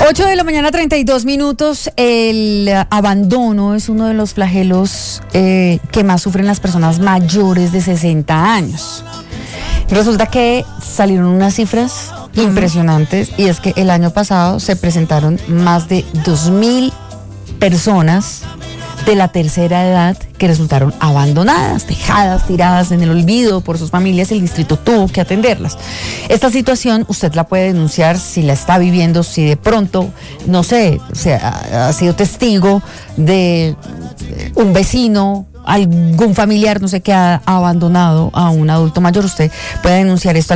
8:32 a.m. El abandono es uno de los flagelos que más sufren las personas mayores de 60 años. Resulta que salieron unas cifras impresionantes, y es que el año pasado se presentaron más de 2.000 personas de la tercera edad que resultaron abandonadas, dejadas, tiradas en el olvido por sus familias. El distrito tuvo que atenderlas. Esta situación usted la puede denunciar si la está viviendo, si de pronto, no sé, ha sido testigo de un vecino, algún familiar, no sé, que ha abandonado a un adulto mayor. Usted puede denunciar esto al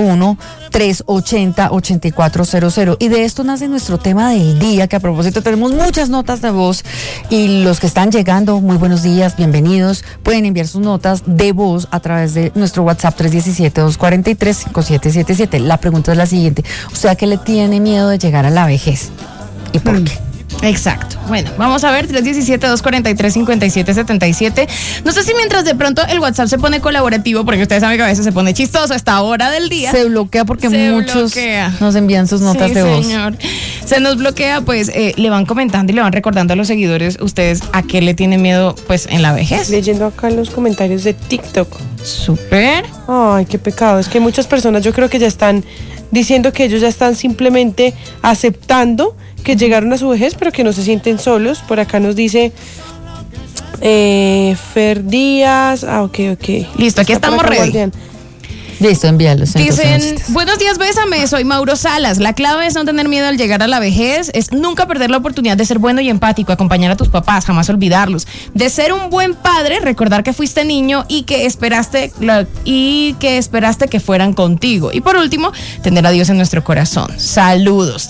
601-380-8400. Y de esto nace nuestro tema del día, que a propósito tenemos muchas notas de voz, y los que están llegando, muy buenos días, bienvenidos. Pueden enviar sus notas de voz a través de nuestro WhatsApp 317-243-5777. La pregunta es la siguiente: ¿usted a qué le tiene miedo de llegar a la vejez? ¿Y por qué? Exacto. Bueno, vamos a ver, 317-243-5777. No sé si mientras de pronto el WhatsApp se pone colaborativo, porque ustedes saben que a veces se pone chistoso a esta hora del día. Se bloquea porque muchos nos envían sus notas de voz. Señor. Se nos bloquea, pues le van comentando y le van recordando a los seguidores ustedes a qué le tienen miedo, pues, en la vejez. Leyendo acá los comentarios de TikTok. Súper. Ay, qué pecado. Es que muchas personas, yo creo que ya están diciendo que ellos ya están simplemente aceptando que llegaron a su vejez, pero que no se sienten solos. Por acá nos dice Fer Díaz. Ok. Listo, aquí estamos ready. Listo, envíalos. Dicen, buenos días, bésame, soy Mauro Salas. La clave es no tener miedo al llegar a la vejez, es nunca perder la oportunidad de ser bueno y empático, acompañar a tus papás, jamás olvidarlos, de ser un buen padre, recordar que fuiste niño y que esperaste que fueran contigo. Y por último, tener a Dios en nuestro corazón. Saludos.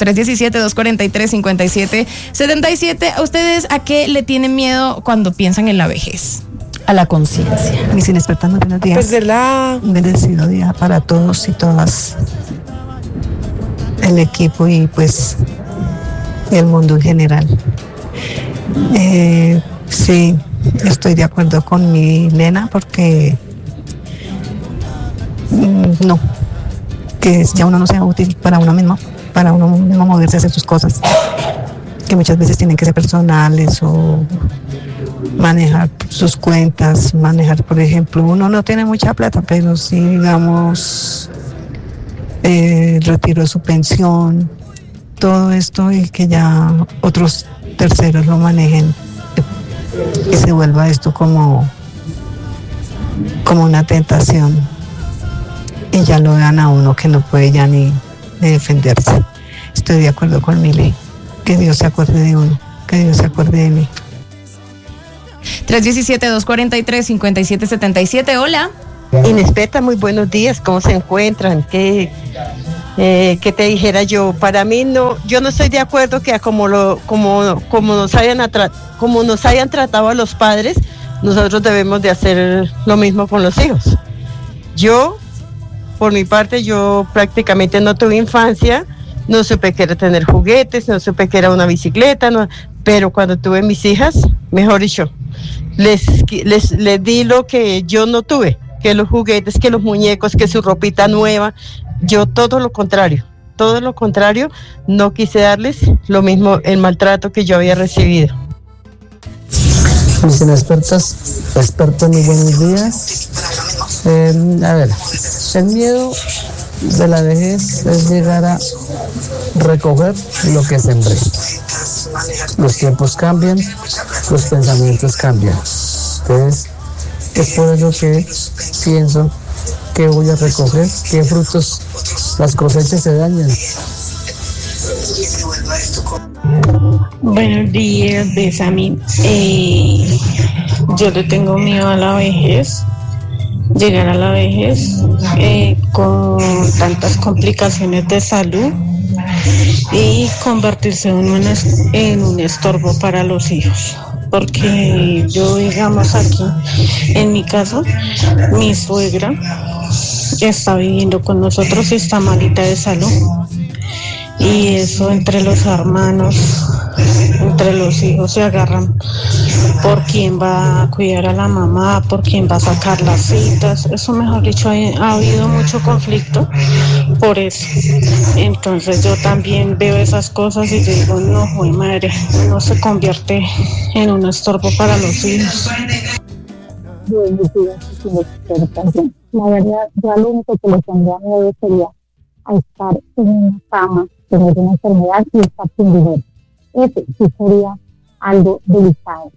317-243-5777. ¿A ustedes a qué le tienen miedo cuando piensan en la vejez? A la conciencia. Mis inexpertas, muy buenos días. Un bendecido día para todos y todas, el equipo y pues el mundo en general. Sí, estoy de acuerdo con mi Lena, porque no, que ya uno no sea útil para uno mismo moverse a hacer sus cosas, que muchas veces tienen que ser personales o manejar sus cuentas, por ejemplo, uno no tiene mucha plata, pero sí, digamos, retiro de su pensión, todo esto, y que ya otros terceros lo manejen, que se vuelva esto como una tentación, y ya lo vean a uno que no puede ya ni defenderse. Estoy de acuerdo con mi ley. Que Dios se acuerde de uno, que Dios se acuerde de mí. 317-243-5777, hola. Inexperta, muy buenos días, ¿cómo se encuentran? ¿Qué te dijera yo? Para mí no, yo no estoy de acuerdo que como nos hayan tratado a los padres, nosotros debemos de hacer lo mismo con los hijos. Yo, por mi parte, yo prácticamente no tuve infancia, no supe que era tener juguetes, no supe que era una bicicleta, pero cuando tuve mis hijas, mejor dicho, les di lo que yo no tuve, que los juguetes, que los muñecos, que su ropita nueva. Yo todo lo contrario, no quise darles lo mismo, el maltrato que yo había recibido. Mis expertos, muy buenos días. A ver, el miedo de la vejez es llegar a recoger lo que sembré. Los tiempos cambian, los pensamientos cambian. Entonces, es por eso que pienso que voy a recoger, qué frutos, las cosechas se dañan. Buenos días, Besami. Yo le tengo miedo a la vejez, llegar a la vejez con tantas complicaciones de salud y convertirse en un estorbo para los hijos. Porque yo, digamos, aquí, en mi caso, mi suegra está viviendo con nosotros y está malita de salud. Y eso entre los hermanos Entre los hijos se agarran por quién va a cuidar a la mamá, por quién va a sacar las citas. Eso, mejor dicho, ha habido mucho conflicto por eso. Entonces yo también veo esas cosas y yo digo, no, jue madre, uno se convierte en un estorbo para los hijos. La verdad, yo lo único que le tendría miedo sería a estar en una cama, tener una enfermedad y estar sin dinero. Ese sí sería algo delicado.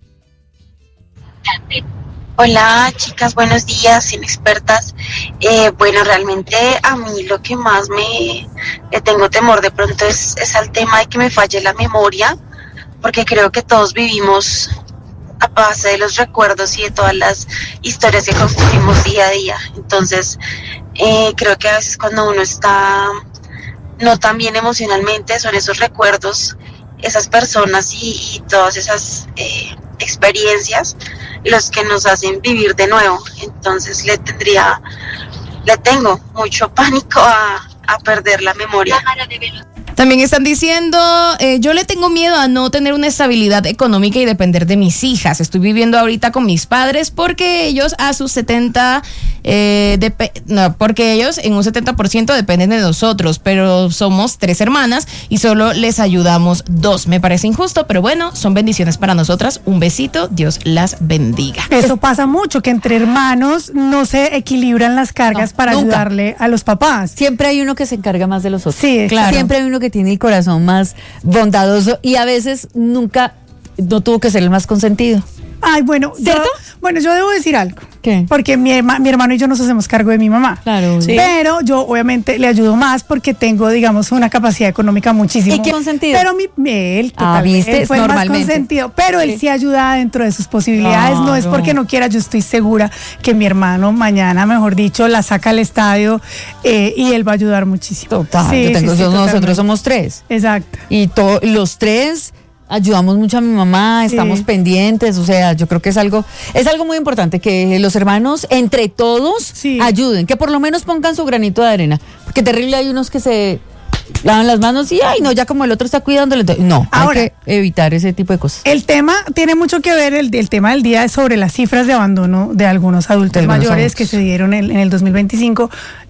Hola chicas, buenos días, inexpertas. Bueno, realmente a mí lo que más le tengo temor de pronto es al tema de que me falle la memoria, porque creo que todos vivimos a base de los recuerdos y de todas las historias que construimos día a día. Entonces, creo que a veces cuando uno está no tan bien emocionalmente, son esos recuerdos, esas personas y todas esas experiencias los que nos hacen vivir de nuevo. Entonces le tengo mucho pánico a perder la memoria. También están diciendo, yo le tengo miedo a no tener una estabilidad económica y depender de mis hijas. Estoy viviendo ahorita con mis padres porque ellos a sus 70, porque ellos en un 70% dependen de nosotros, pero somos 3 hermanas y solo les ayudamos 2. Me parece injusto, pero bueno, son bendiciones para nosotras. Un besito, Dios las bendiga. Eso pasa mucho, que entre hermanos no se equilibran las cargas para nunca ayudarle a los papás. Siempre hay uno que se encarga más de los otros. Sí, claro. Siempre hay uno que tiene el corazón más bondadoso y a veces nunca no tuvo que ser el más consentido. Ay, bueno, yo debo decir algo. ¿Qué? Porque mi hermano y yo nos hacemos cargo de mi mamá. Claro. Sí. Pero yo obviamente le ayudo más porque tengo, digamos, una capacidad económica muchísimo. ¿Y qué consentido? Pero él totalmente, él fue el más consentido. Pero él sí ayuda dentro de sus posibilidades. Claro. No es porque no quiera. Yo estoy segura que mi hermano mañana, mejor dicho, la saca al estadio y él va a ayudar muchísimo. Total. Sí, nosotros somos 3. Exacto. Y los 3 ayudamos mucho a mi mamá, estamos pendientes, o sea, yo creo que es algo muy importante que los hermanos entre todos ayuden, que por lo menos pongan su granito de arena, porque terrible hay unos que se lavan las manos y ay no, ya como el otro está cuidándole, no, ahora, hay que evitar ese tipo de cosas. El tema tiene mucho que ver, el tema del día es sobre las cifras de abandono de algunos adultos mayores que se dieron en el 2025,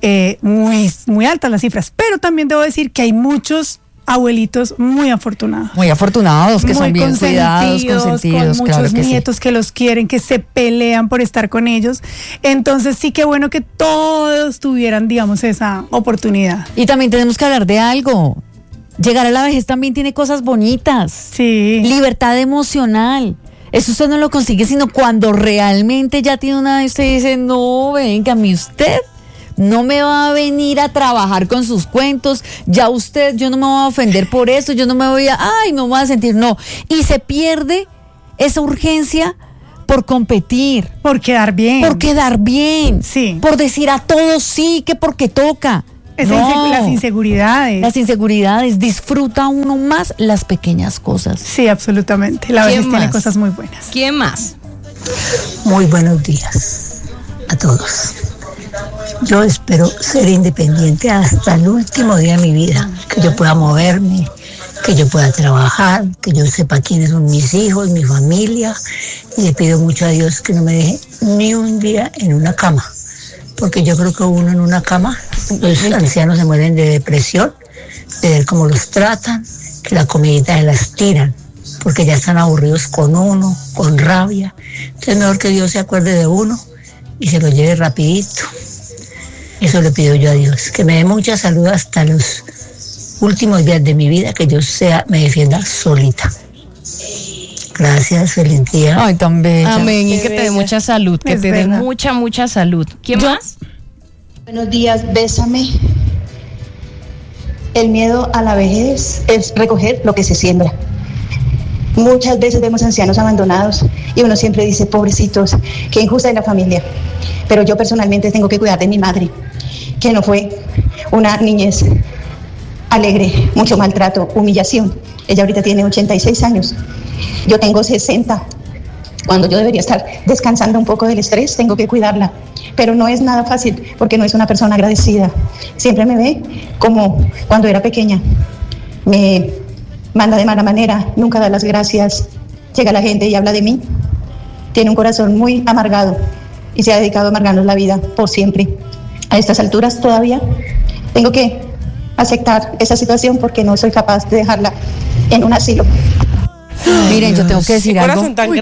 muy altas las cifras, pero también debo decir que hay muchos abuelitos muy afortunados, que son bien cuidados, consentidos, con muchos nietos que los quieren, que se pelean por estar con ellos. Entonces sí que bueno que todos tuvieran, digamos, esa oportunidad. Y también tenemos que hablar de algo. Llegar a la vejez también tiene cosas bonitas. Sí. Libertad emocional. Eso usted no lo consigue sino cuando realmente ya tiene una vez usted dice, no, venga, usted no me va a venir a trabajar con sus cuentos, yo no me voy a ofender por eso, yo no me voy no me voy a sentir, no. Y se pierde esa urgencia por competir. Por quedar bien. Sí. Por decir a todos sí, que porque toca. Las inseguridades. Disfruta uno más las pequeñas cosas. Sí, absolutamente. La vejez tiene cosas muy buenas. ¿Quién más? Muy buenos días a todos. Yo espero ser independiente hasta el último día de mi vida, que yo pueda moverme, que yo pueda trabajar, que yo sepa quiénes son mis hijos, mi familia, y le pido mucho a Dios que no me deje ni un día en una cama, porque yo creo que uno en una cama, los ancianos se mueren de depresión, de ver cómo los tratan, que la comidita se las tiran, porque ya están aburridos con uno, con rabia. Entonces mejor que Dios se acuerde de uno y se lo lleve rapidito. Eso le pido yo a Dios, que me dé mucha salud hasta los últimos días de mi vida, que yo me defienda solita. Gracias, feliz día. Ay, tan bella. Amén, y que te dé mucha salud, que te dé mucha salud. ¿Quién más? Buenos días, bésame. El miedo a la vejez es recoger lo que se siembra. Muchas veces vemos ancianos abandonados y uno siempre dice, pobrecitos, qué injusta es la familia. Pero yo personalmente tengo que cuidar de mi madre, que no fue una niñez alegre, mucho maltrato, humillación. Ella ahorita tiene 86 años, yo tengo 60. Cuando yo debería estar descansando un poco del estrés, tengo que cuidarla. Pero no es nada fácil porque no es una persona agradecida. Siempre me ve como cuando era pequeña. Me manda de mala manera, nunca da las gracias. Llega la gente y habla de mí. Tiene un corazón muy amargado y se ha dedicado a amargarnos la vida por siempre. A estas alturas todavía tengo que aceptar esa situación porque no soy capaz de dejarla en un asilo. Miren, yo tengo que decir algo.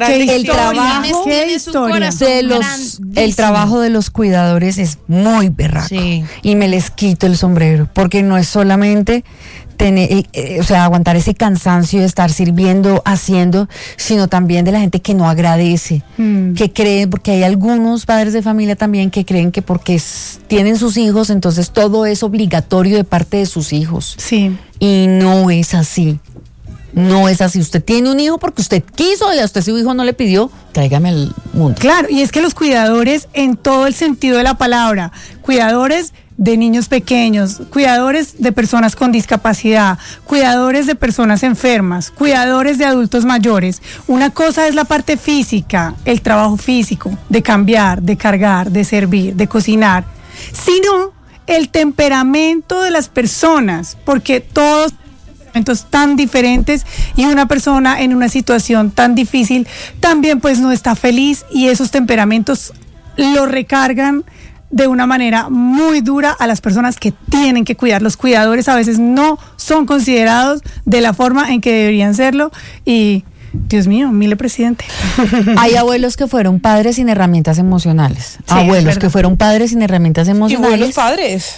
El trabajo de los cuidadores es muy berraco. Sí. Y me les quito el sombrero, porque no es solamente tener, aguantar ese cansancio de estar sirviendo, haciendo, sino también de la gente que no agradece, que creen, porque hay algunos padres de familia también que creen que porque tienen sus hijos, entonces todo es obligatorio de parte de sus hijos. Sí. Y no es así. No es así. Usted tiene un hijo porque usted quiso y a usted su hijo no le pidió, tráigame al mundo. Claro, y es que los cuidadores, en todo el sentido de la palabra, cuidadores de niños pequeños, cuidadores de personas con discapacidad, cuidadores de personas enfermas, cuidadores de adultos mayores. Una cosa es la parte física, el trabajo físico, de cambiar, de cargar, de servir, de cocinar, sino el temperamento de las personas, porque todos tan diferentes y una persona en una situación tan difícil también pues no está feliz y esos temperamentos lo recargan de una manera muy dura a las personas que tienen que cuidar. Los cuidadores a veces no son considerados de la forma en que deberían serlo y Dios mío, mire presidente. Hay abuelos que fueron padres sin herramientas emocionales. Sí, abuelos que fueron padres sin herramientas emocionales. Y buenos padres.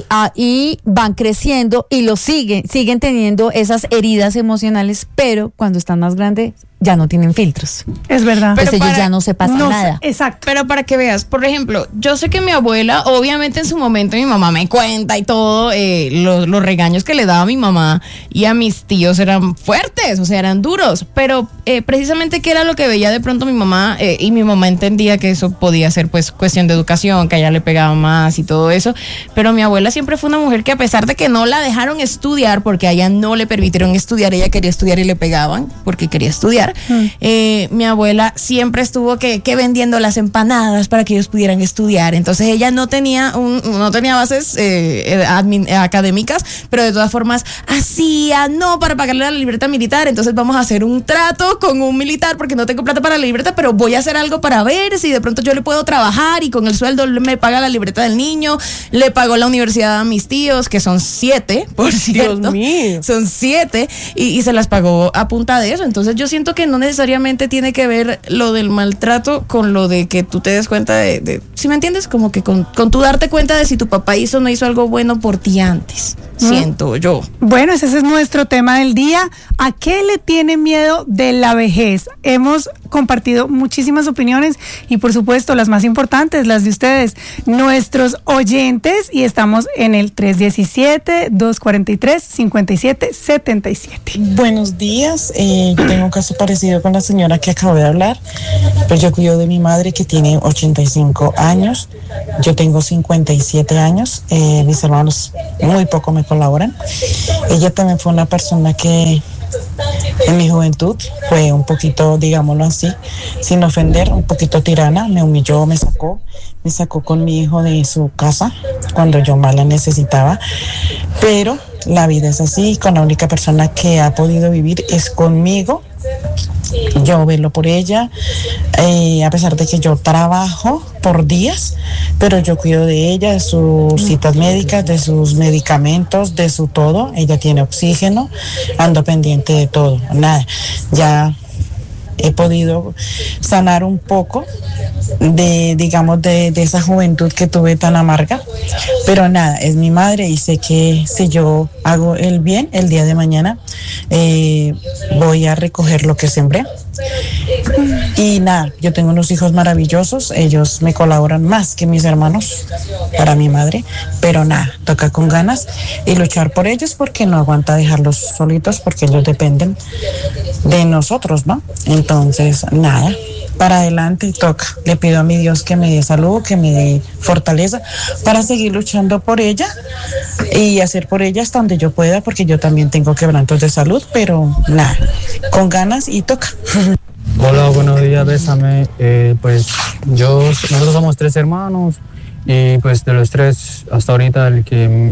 Y van creciendo y siguen teniendo esas heridas emocionales, pero cuando están más grandes ya no tienen filtros. Es verdad. Pues ellos ya no se pasa nada. Exacto. Pero para que veas, por ejemplo, yo sé que mi abuela, obviamente en su momento mi mamá me cuenta y todo, los regaños que le daba a mi mamá y a mis tíos eran fuertes, o sea, eran duros, pero precisamente que era lo que veía de pronto mi mamá, y mi mamá entendía que eso podía ser pues cuestión de educación, que a ella le pegaba más y todo eso, pero mi abuela siempre fue una mujer que a pesar de que no la dejaron estudiar, porque a ella no le permitieron estudiar, ella quería estudiar y le pegaban porque quería estudiar. Mi abuela siempre estuvo que vendiendo las empanadas para que ellos pudieran estudiar, entonces ella no tenía bases académicas, pero de todas formas hacía, no, para pagarle la libreta militar, entonces vamos a hacer un trato con un militar porque no tengo plata para la libreta, pero voy a hacer algo para ver si de pronto yo le puedo trabajar y con el sueldo me paga la libreta del niño, le pagó la universidad a mis tíos, que son 7, por cierto. Dios mío. Son 7 y se las pagó a punta de eso, entonces yo siento que no necesariamente tiene que ver lo del maltrato con lo de que tú te des cuenta de ¿sí me entiendes? Como que con tú darte cuenta de si tu papá hizo o no hizo algo bueno por ti antes, siento yo. Bueno, ese es nuestro tema del día. ¿A qué le tiene miedo de la vejez? Hemos compartido muchísimas opiniones y por supuesto las más importantes, las de ustedes, nuestros oyentes, y estamos en el 317-243-5777. Buenos días, yo tengo un caso parecido con la señora que acabo de hablar, pues yo cuido de mi madre que tiene 85 años, yo tengo 57 años, mis hermanos muy poco me colaboran. Ella también fue una persona que en mi juventud fue un poquito, digámoslo así, sin ofender, un poquito tirana, me humilló, me sacó con mi hijo de su casa cuando yo más la necesitaba, pero la vida es así, con la única persona que ha podido vivir es conmigo. Yo velo por ella, a pesar de que yo trabajo por días, pero yo cuido de ella, de sus citas médicas, de sus medicamentos, de su todo. Ella tiene oxígeno, ando pendiente de todo. Nada, ya he podido sanar un poco de esa juventud que tuve tan amarga, pero nada, es mi madre y sé que si yo hago el bien el día de mañana, voy a recoger lo que sembré. Y nada, yo tengo unos hijos maravillosos, ellos me colaboran más que mis hermanos para mi madre, pero nada, toca con ganas y luchar por ellos porque no aguanta dejarlos solitos porque ellos dependen de nosotros, ¿no? Entonces, nada, para adelante toca. Le pido a mi Dios que me dé salud, que me dé fortaleza para seguir luchando por ella y hacer por ella hasta donde yo pueda, porque yo también tengo quebrantos de salud, pero nada, con ganas y toca. Hola, buenos días, Bésame. Pues nosotros somos 3 hermanos y pues de los 3 hasta ahorita el que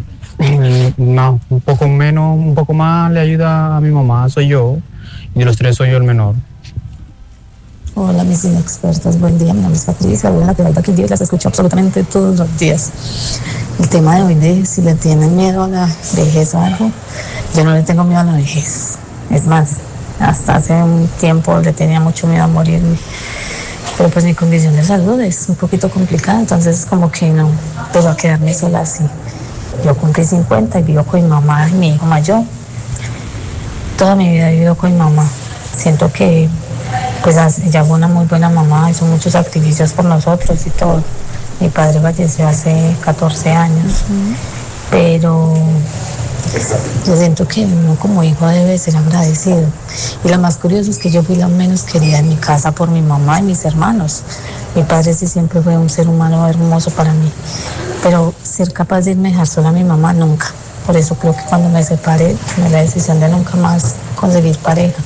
No, un poco menos, un poco más le ayuda a mi mamá, soy yo, y de los 3 soy yo el menor. Hola, mis inexpertas, buen día, mi nombre es Patricia, buena, de verdad que el día las escucho absolutamente todos los días. El tema de hoy de si le tienen miedo a la vejez o algo, yo no le tengo miedo a la vejez. Es más, hasta hace un tiempo le tenía mucho miedo a morir, pero pues mi condición de salud es un poquito complicada, entonces como que no puedo a quedarme sola así. Yo cumplí 50 y vivo con mi mamá y mi hijo mayor. Toda mi vida he vivido con mi mamá. Siento que pues ella fue una muy buena mamá, hizo muchos sacrificios por nosotros y todo. Mi padre falleció hace 14 años, pero yo siento que uno como hijo debe ser agradecido. Y lo más curioso es que yo fui la menos querida en mi casa por mi mamá y mis hermanos. Mi padre sí siempre fue un ser humano hermoso para mí, pero ser capaz de irme a dejar sola a mi mamá nunca. Por eso creo que cuando me separé tomé la decisión de nunca más conseguir pareja.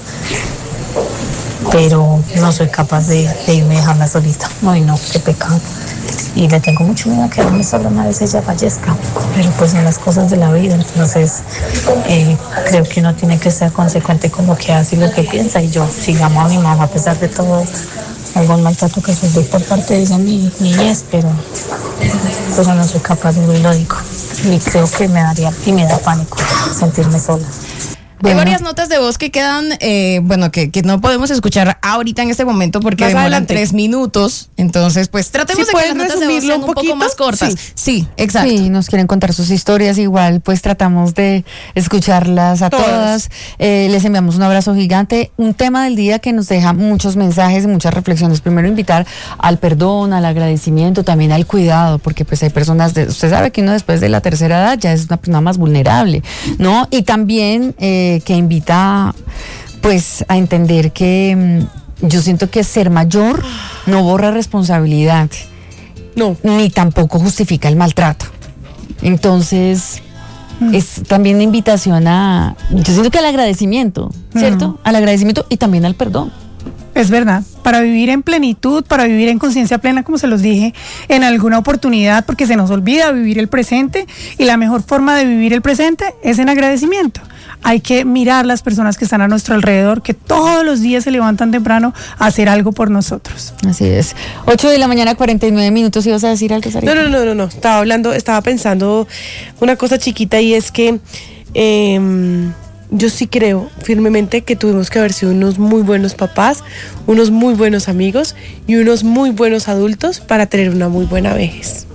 Pero no soy capaz de irme a dejarla solita. Ay, no, qué pecado. Y le tengo mucho miedo a quedarme sola una vez ella fallezca. Pero pues son las cosas de la vida. Entonces creo que uno tiene que ser consecuente con lo que hace y lo que piensa. Y yo sí amo a mi mamá a pesar de todo algún maltrato que sufrí por parte de ella en mi niñez, pero no soy capaz de lo digo. Y creo que me daría y me da pánico sentirme sola. Hay varias notas de voz que quedan, que no podemos escuchar ahorita en este momento porque Más demoran adelante. 3 minutos. Entonces, pues tratemos de que las notas de voz sean un poco más cortas. Sí, exacto. Sí, nos quieren contar sus historias, igual pues tratamos de escucharlas a todas. Les enviamos un abrazo gigante. Un tema del día que nos deja muchos mensajes y muchas reflexiones. Primero invitar al perdón, al agradecimiento, también al cuidado, porque pues hay personas, usted sabe que uno después de la tercera edad ya es una persona más vulnerable, ¿no? Y también que invita pues a entender que yo siento que ser mayor no borra responsabilidad, ni tampoco justifica el maltrato. Entonces es también una invitación yo siento que al agradecimiento, ¿cierto? Al agradecimiento y también al perdón. Es verdad, para vivir en plenitud, para vivir en conciencia plena, como se los dije en alguna oportunidad, porque se nos olvida vivir el presente y la mejor forma de vivir el presente es en agradecimiento. Hay que mirar las personas que están a nuestro alrededor, que todos los días se levantan temprano a hacer algo por nosotros. Así es. 8:49 a.m, ¿ibas a decir algo, Sarita? No. Estaba pensando una cosa chiquita y es que yo sí creo firmemente que tuvimos que haber sido unos muy buenos papás, unos muy buenos amigos y unos muy buenos adultos para tener una muy buena vejez.